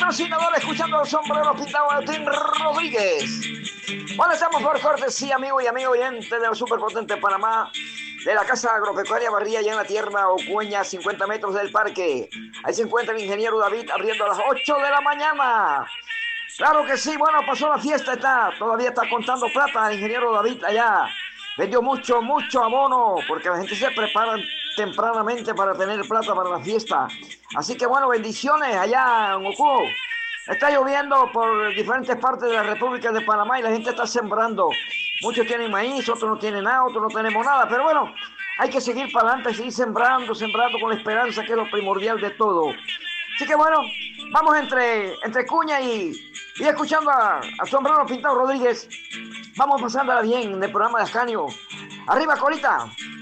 patrocinador escuchando el sombrero pintado de Tim Rodríguez. Bueno, estamos por cortesía, amigo y amigo oyente de los superpotentes Panamá, de la Casa Agropecuaria Barría, allá en la tierra Ocueña, 50 metros del parque. Ahí se encuentra el ingeniero David abriendo a las 8 de la mañana. Claro que sí, bueno, pasó la fiesta, todavía está contando plata el ingeniero David allá. Vendió mucho abono, porque la gente se prepara tempranamente para tener plata para la fiesta. Así que bueno, bendiciones allá en Ocuo. Está lloviendo por diferentes partes de la República de Panamá y la gente está sembrando. Muchos tienen maíz, otros no tienen nada, otros no tenemos nada. Pero bueno, hay que seguir para adelante, seguir sembrando con la esperanza, que es lo primordial de todo. Así que bueno, vamos entre cuña y escuchando a Sombrero Pintado Rodríguez. Vamos pasándola bien en el programa de Ascanio. Arriba, Colita.